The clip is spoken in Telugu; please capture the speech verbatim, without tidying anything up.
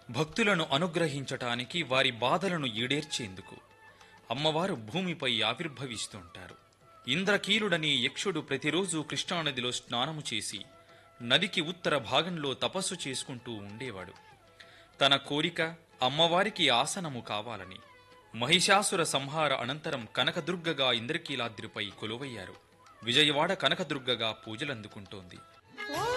భక్తులను అనుగ్రహించటానికి, వారి బాధలను ఈడేర్చేందుకు అమ్మవారు భూమిపై ఆవిర్భవిస్తుంటారు. ఇంద్రకీలుడనే యక్షుడు ప్రతిరోజు కృష్ణానదిలో స్నానము చేసి నదికి ఉత్తర భాగంలో తపస్సు చేసుకుంటూ ఉండేవాడు. తన కోరిక అమ్మవారికి ఆసనము కావాలని. మహిషాసుర సంహార అనంతరం కనకదుర్గగా ఇంద్రకీలాద్రిపై కొలువయ్యారు. విజయవాడ కనకదుర్గగా పూజలందుకుంటోంది.